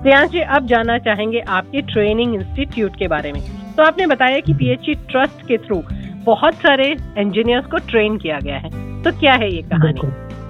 प्रियांश जी, अब जानना चाहेंगे आपके ट्रेनिंग इंस्टीट्यूट के बारे में। तो आपने बताया कि पीएचई ट्रस्ट के थ्रू बहुत सारे इंजीनियर्स को ट्रेन किया गया है, तो क्या है ये कहानी?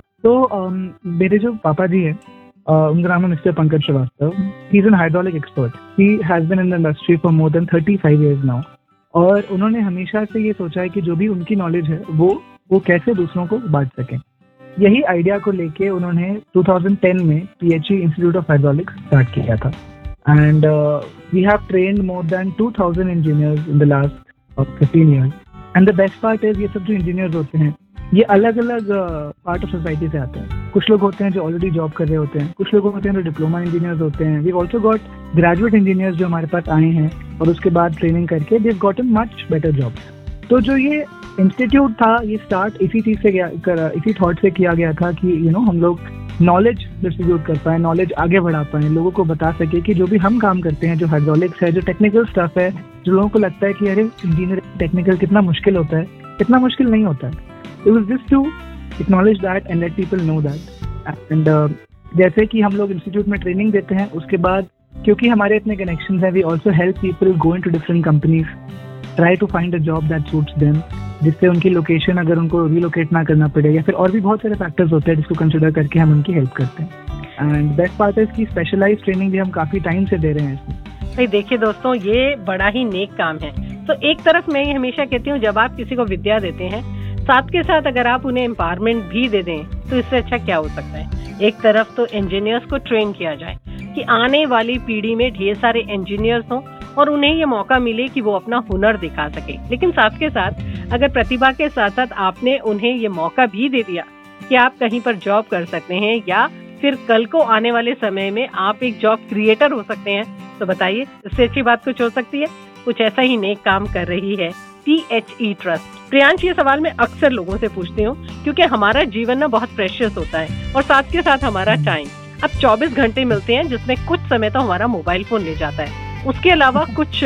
तो मेरे जो पापा जी हैं, उनका नाम है mister Pankaj Srivastava. He is an hydraulic expert. He has been in the industry for more than 35 years now. और उन्होंने हमेशा से ये सोचा है कि जो भी उनकी नॉलेज है वो कैसे दूसरों को बांट सकें। यही आइडिया को लेके उन्होंने 2010 में PHE institute of hydraulics start किया था। And we have trained more than 2000 engineers in the last 15 years। And the best part is, ये सब जो इंजीनियर्स होते हैं ये अलग अलग पार्ट ऑफ सोसाइटी से आते हैं। कुछ लोग होते हैं जो ऑलरेडी जॉब कर रहे होते हैं, कुछ लोग होते हैं जो डिप्लोमा इंजीनियर्स होते हैं। We also got graduate engineers जो हमारे पास आए हैं और उसके बाद ट्रेनिंग करके they have gotten much better jobs. तो जो ये इंस्टीट्यूट था, ये स्टार्ट इसी चीज से इसी थॉट से किया गया था कि हम लोग नॉलेज डिस्ट्रीब्यूट कर पाए, नॉलेज आगे बढ़ा पाए, लोगों को बता सके कि जो भी हम काम करते हैं, जो हाइड्रोलिक्स है, जो टेक्निकल स्टफ है, जो लोगों को लगता है कि अरे इंजीनियरिंग टेक्निकल कितना मुश्किल होता है, इतना मुश्किल नहीं होता है। It was just to acknowledge that and let people know that. And जैसे कि हम लोग इंस्टीट्यूट में ट्रेनिंग देते हैं, उसके बाद क्योंकि हमारे इतने कनेक्शंस हैं, we also help people go into different companies, try to find a job that suits them, जिससे उनकी लोकेशन अगर उनको रिलोकेट ना करना पड़े, या फिर और भी बहुत सारे फैक्टर्स होते हैं जिसको कंसिडर करके हम उनकी हेल्प करते हैं। एंड बेस्ट पार्ट है कि स्पेशलाइज्ड ट्रेनिंग भी हम काफी टाइम से दे रहे हैं इसमें। भाई देखिए दोस्तों, ये बड़ा ही नेक काम है। तो एक तरफ मैं ये हमेशा कहती हूँ, जब आप किसी को विद्या देते हैं, साथ के साथ अगर आप उन्हें एम्पावरमेंट भी दे दें तो इससे अच्छा क्या हो सकता है। एक तरफ तो इंजीनियर्स को ट्रेन किया जाए कि आने वाली पीढ़ी में ढेर सारे इंजीनियर्स हों और उन्हें ये मौका मिले कि वो अपना हुनर दिखा सके। लेकिन साथ के साथ अगर प्रतिभा के साथ साथ आपने उन्हें ये मौका भी दे दिया कि आप कहीं पर जॉब कर सकते हैं, या फिर कल को आने वाले समय में आप एक जॉब क्रिएटर हो सकते हैं, तो बताइए इससे अच्छी बात कुछ हो सकती है? कुछ ऐसा ही नेक काम कर रही है पीएचई ट्रस्ट। प्रियांश, ये सवाल मैं अक्सर लोगों से पूछती हूँ क्योंकि हमारा जीवन ना बहुत प्रेशियस होता है और साथ के साथ हमारा टाइम अब 24 घंटे मिलते हैं, जिसमें कुछ समय तो हमारा मोबाइल फोन ले जाता है। उसके अलावा कुछ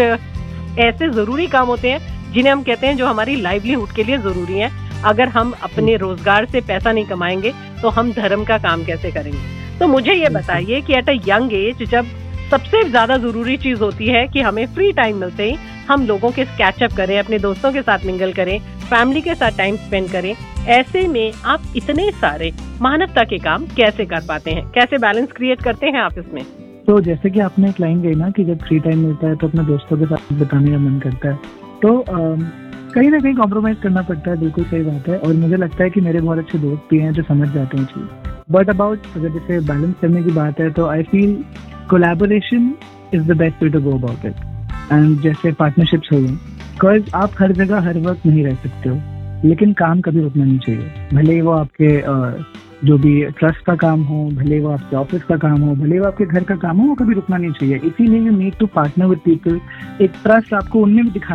ऐसे जरूरी काम होते हैं जिन्हें हम कहते हैं जो हमारी लाइवलीहुड के लिए जरूरी है। अगर हम अपने रोजगार से पैसा नहीं कमाएंगे तो हम धर्म का काम कैसे करेंगे? तो मुझे ये बताइए कि एट अ यंग एज, जब सबसे ज्यादा जरूरी चीज होती है कि हमें फ्री टाइम मिलते ही हम लोगों के कैचअप करें, अपने दोस्तों के साथ मिंगल करें, फैमिली के साथ टाइम स्पेंड करें, ऐसे में आप इतने सारे मानवता के काम कैसे कर पाते हैं? कैसे बैलेंस क्रिएट करते हैं आप इसमें? तो जैसे कि आपने एक लाइन कही ना कि जब फ्री टाइम मिलता है तो अपने दोस्तों के साथ बिताने का मन करता है, तो कहीं ना कहीं कॉम्प्रोमाइज करना पड़ता है। बिल्कुल सही बात है। और मुझे लगता है कि मेरे बहुत अच्छे दोस्त भी हैं जो समझ जाते हैं चीज। बट अबाउट अगर जैसे बैलेंस करने की बात है, तो I feel collaboration is the best way to go about it. And जैसे पार्टनरशिप्स हो गई, बिकॉज आप हर जगह हर वक्त नहीं रह सकते हो, लेकिन काम कभी रुकना नहीं चाहिए। भले ही वो आपके जो भी ट्रस्ट का काम हो, भले वो आपके ऑफिस का काम हो, भले वो आपके घर का काम हो, वो कभी रुकना नहीं चाहिए। इसीलिए you need to partner with people. एक ट्रस्ट आपको उनमें भी दिखाना